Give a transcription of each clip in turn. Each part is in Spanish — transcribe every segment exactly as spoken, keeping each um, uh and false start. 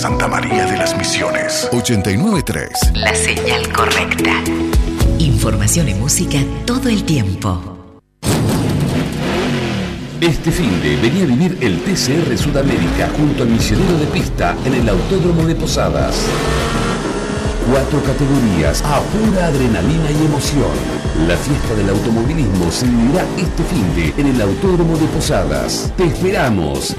Santa María de las Misiones. ochenta y nueve punto tres. La señal correcta. Información y música todo el tiempo. Este finde venía a vivir el T C R Sudamérica junto al misionero de pista en el Autódromo de Posadas. Cuatro categorías a pura adrenalina y emoción. La fiesta del automovilismo se vivirá este finde en el Autódromo de Posadas. ¡Te esperamos!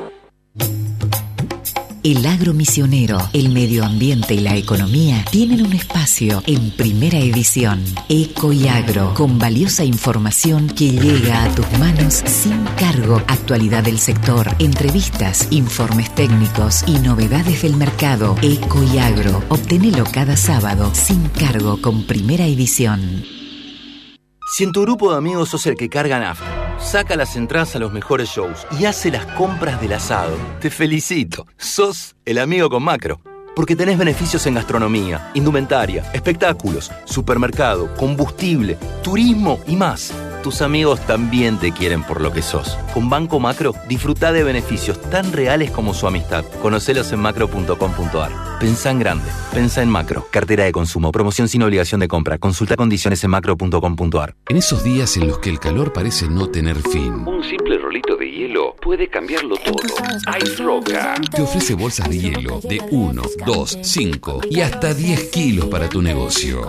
El agro misionero, el medio ambiente y la economía tienen un espacio en Primera Edición. Eco y Agro, con valiosa información que llega a tus manos sin cargo. Actualidad del sector, entrevistas, informes técnicos y novedades del mercado. Eco y Agro, obtenelo cada sábado sin cargo con Primera Edición. Si en tu grupo de amigos sos el que carga nafta, saca las entradas a los mejores shows y hace las compras del asado, te felicito. Sos el amigo con Macro. Porque tenés beneficios en gastronomía, indumentaria, espectáculos, supermercado, combustible, turismo y más. Tus amigos también te quieren por lo que sos. Con Banco Macro, disfrutá de beneficios tan reales como su amistad. Conocelos en macro punto com punto a r. Pensá en grande. Pensá en Macro. Cartera de consumo. Promoción sin obligación de compra. Consulta condiciones en macro punto com punto a r. En esos días en los que el calor parece no tener fin, un simple rolito de hielo puede cambiarlo todo. Ice Roca te ofrece bolsas de hielo de uno, dos, cinco y hasta diez kilos para tu negocio.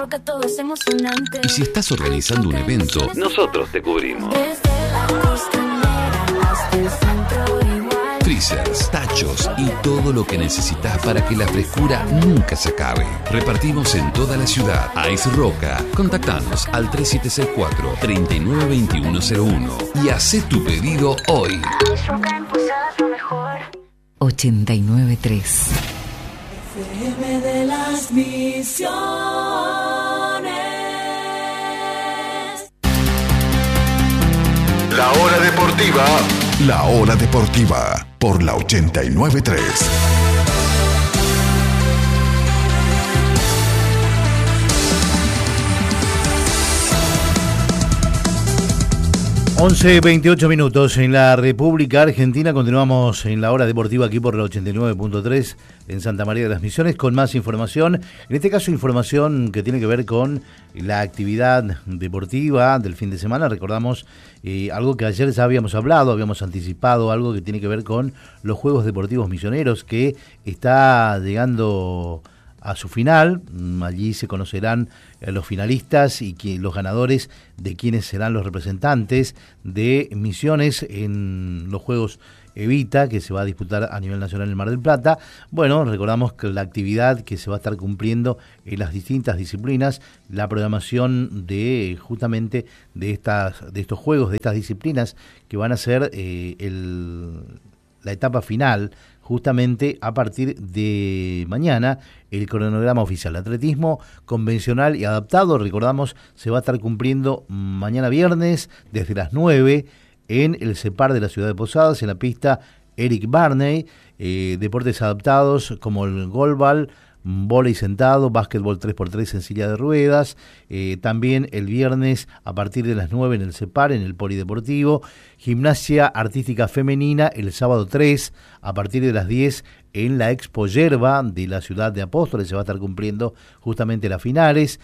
Y si estás organizando un evento, nosotros te cubrimos. Freezers, tachos y todo lo que necesitas para que la frescura nunca se acabe. Repartimos en toda la ciudad. Ice Roca. Contactanos al tres siete seis cuatro, tres nueve dos uno cero uno y hacé tu pedido hoy. ochenta y nueve punto tres. F M de las Misiones. La hora deportiva. La hora deportiva por la ochenta y nueve punto tres. once veintiocho minutos en la República Argentina. Continuamos en la hora deportiva aquí por la ochenta y nueve punto tres en Santa María de las Misiones con más información. En este caso información que tiene que ver con la actividad deportiva del fin de semana. Recordamos eh, algo que ayer ya habíamos hablado, habíamos anticipado, algo que tiene que ver con los Juegos Deportivos Misioneros que está llegando a su final. Allí se conocerán los finalistas y que, los ganadores de quienes serán los representantes de Misiones en los Juegos Evita, que se va a disputar a nivel nacional en el Mar del Plata. Bueno, recordamos que la actividad que se va a estar cumpliendo en las distintas disciplinas, la programación de justamente de estas de estos juegos, de estas disciplinas que van a ser eh, el, la etapa final, justamente a partir de mañana. El cronograma oficial, atletismo convencional y adaptado, recordamos, se va a estar cumpliendo mañana viernes desde las nueve en el CEPAR de la ciudad de Posadas, en la pista Eric Barney. Eh, deportes adaptados como el golbal, vóley sentado, básquetbol tres por tres en silla de ruedas. Eh, también el viernes a partir de las nueve en el CEPAR, en el polideportivo. Gimnasia artística femenina el sábado tres a partir de las diez en la Expo Yerba de la ciudad de Apóstoles. Se va a estar cumpliendo justamente las finales.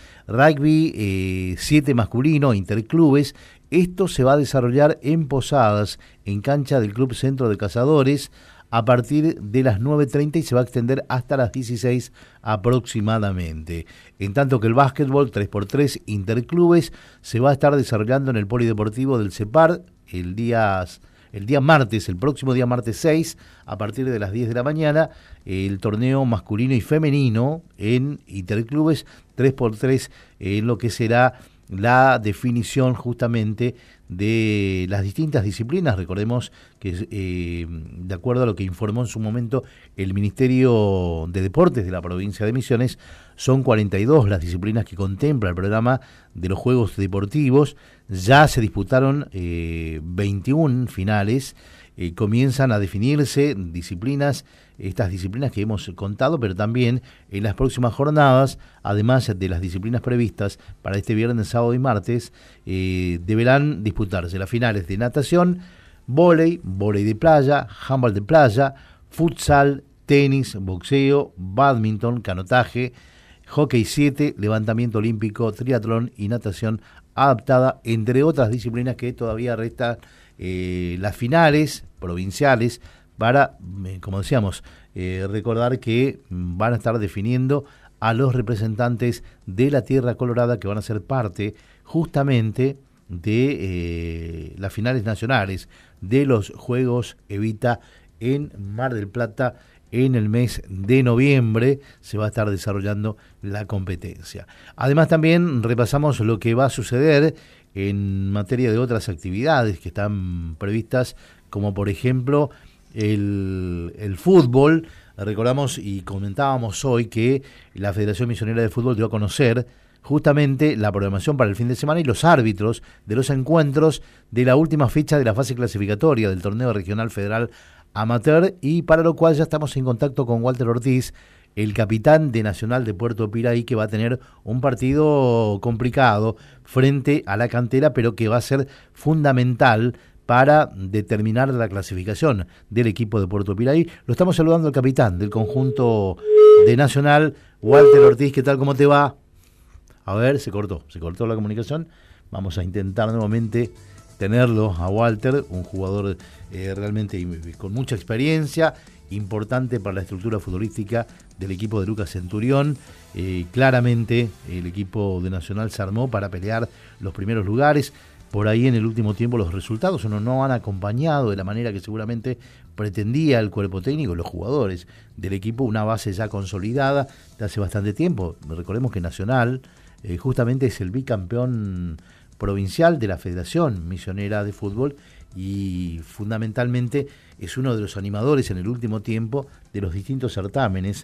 Rugby siete eh, masculino, interclubes. Esto se va a desarrollar en Posadas, en cancha del Club Centro de Cazadores, a partir de las nueve treinta y se va a extender hasta las dieciséis aproximadamente. En tanto que el básquetbol tres por tres interclubes se va a estar desarrollando en el polideportivo del CEPAR el día, el día martes, el próximo día martes seis, a partir de las diez de la mañana, el torneo masculino y femenino en interclubes tres por tres, en lo que será la definición justamente de las distintas disciplinas. Recordemos que eh, de acuerdo a lo que informó en su momento el Ministerio de Deportes de la provincia de Misiones, son cuarenta y dos las disciplinas que contempla el programa de los Juegos Deportivos. Ya se disputaron eh, veintiuna finales. Eh, comienzan a definirse disciplinas, estas disciplinas que hemos contado, pero también en las próximas jornadas, además de las disciplinas previstas para este viernes, sábado y martes, eh, deberán disputarse las finales de natación, vóley, vóley de playa, handball de playa, futsal, tenis, boxeo, bádminton, canotaje, hockey siete, levantamiento olímpico, triatlón y natación adaptada, entre otras disciplinas que todavía restan eh, las finales provinciales para, eh, como decíamos, eh, recordar que van a estar definiendo a los representantes de la Tierra Colorada que van a ser parte justamente de eh, las finales nacionales de los Juegos Evita en Mar del Plata. En el mes de noviembre se va a estar desarrollando la competencia. Además también repasamos lo que va a suceder en materia de otras actividades que están previstas, como por ejemplo el, el fútbol. Recordamos y comentábamos hoy que la Federación Misionera de Fútbol dio a conocer justamente la programación para el fin de semana y los árbitros de los encuentros de la última fecha de la fase clasificatoria del torneo regional federal amateur, y para lo cual ya estamos en contacto con Walter Ortiz, el capitán de Nacional de Puerto Piraí, que va a tener un partido complicado frente a la Cantera, pero que va a ser fundamental para determinar la clasificación del equipo de Puerto Piraí. Lo estamos saludando al capitán del conjunto de Nacional, Walter Ortiz. ¿Qué tal? ¿Cómo te va? A ver, se cortó, se cortó la comunicación. Vamos a intentar nuevamente tenerlo a Walter, un jugador eh, realmente con mucha experiencia, importante para la estructura futbolística del equipo de Lucas Centurión. Eh, claramente el equipo de Nacional se armó para pelear los primeros lugares. Por ahí en el último tiempo los resultados no, no han acompañado de la manera que seguramente pretendía el cuerpo técnico, los jugadores del equipo, una base ya consolidada de hace bastante tiempo. Recordemos que Nacional eh, justamente es el bicampeón provincial de la Federación Misionera de Fútbol y fundamentalmente es uno de los animadores en el último tiempo de los distintos certámenes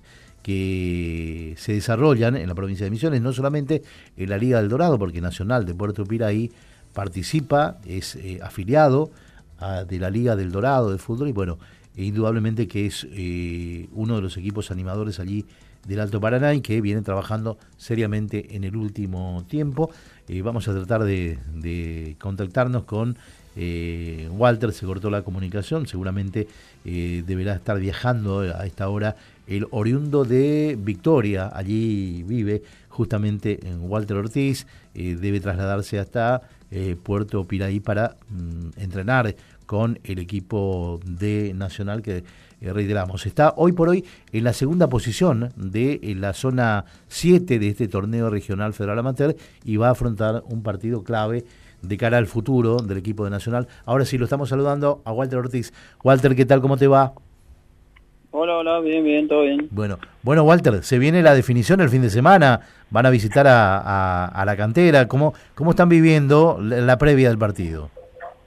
que se desarrollan en la provincia de Misiones, no solamente en la Liga del Dorado, porque Nacional de Puerto Piraí participa, es eh, afiliado a, de la Liga del Dorado de Fútbol, y bueno, indudablemente que es eh, uno de los equipos animadores allí del Alto Paraná y que viene trabajando seriamente en el último tiempo. Eh, vamos a tratar de, de contactarnos con eh, Walter. Se cortó la comunicación, seguramente eh, deberá estar viajando a esta hora el oriundo de Victoria, allí vive justamente en Walter Ortiz, eh, debe trasladarse hasta eh, Puerto Piraí para mm, entrenar con el equipo de Nacional que eh, reiteramos, está hoy por hoy en la segunda posición de en la zona siete de este torneo regional federal amateur y va a afrontar un partido clave de cara al futuro del equipo de Nacional. Ahora sí, lo estamos saludando a Walter Ortiz. Walter, ¿qué tal? ¿Cómo te va? Hola, hola, bien, bien, todo bien. Bueno, bueno Walter, se viene la definición el fin de semana, van a visitar a, a, a la Cantera. ¿Cómo, cómo están viviendo la, la previa del partido?